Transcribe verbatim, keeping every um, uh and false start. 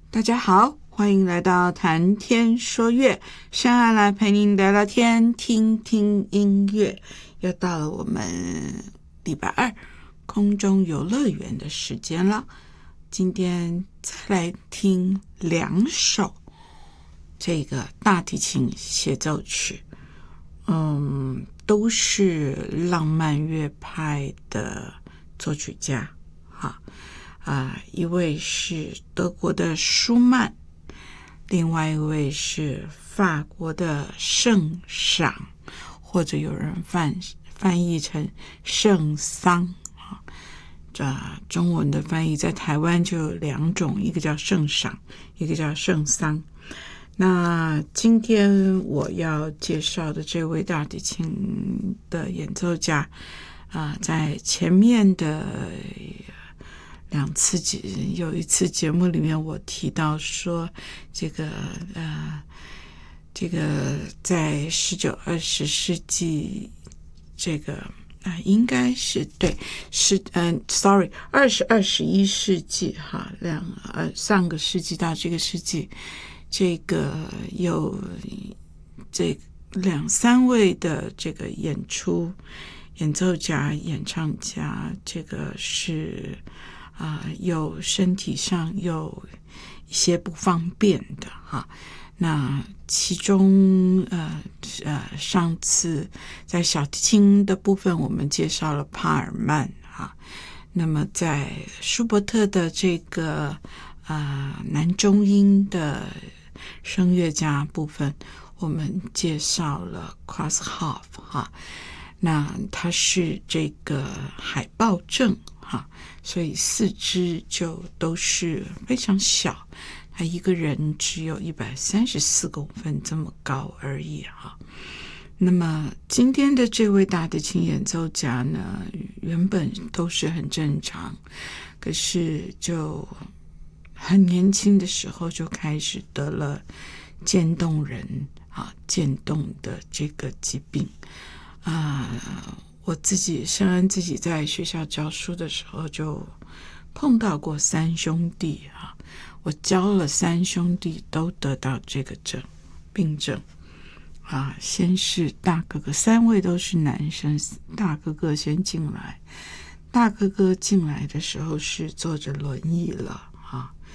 大家好，欢迎来到谈天说乐，上岸来陪您聊聊天，听听音乐。又到了我们礼拜二空中游乐园的时间了。今天再来听两首这个大提琴协奏曲，嗯，都是浪漫乐派的作曲家哈。啊，一位是德国的舒曼，另外一位是法国的圣赏，或者有人翻翻译成圣桑啊。这中文的翻译在台湾就有两种，一个叫圣赏，一个叫圣桑。那今天我要介绍的这位大提琴的演奏家啊、呃，在前面的两次有一次节目里面我提到说，这个呃，这个在十九二十世纪，这个啊、呃、应该是对是嗯、呃、，sorry， 二十二十一世纪哈，两呃上个世纪到这个世纪，这个有这两三位的这个演出演奏家、演唱家，这个是。啊、呃，有身体上有一些不方便的哈。那其中呃呃，上次在小提琴的部分，我们介绍了帕尔曼哈。那么在舒伯特的这个啊、呃、男中音的声乐家部分，我们介绍了 Krausshoff 哈。那他是这个海豹症哈，所以四肢就都是非常小，他一个人只有一百三十四公分这么高而已哈。那么今天的这位大提琴演奏家呢，原本都是很正常，可是就很年轻的时候就开始得了渐冻人啊，渐冻的这个疾病。啊、呃，我自己圣恩自己在学校教书的时候就碰到过三兄弟啊，我教了三兄弟都得到这个症病症啊。先是大哥哥，三位都是男生，大哥哥先进来，大哥哥进来的时候是坐着轮椅了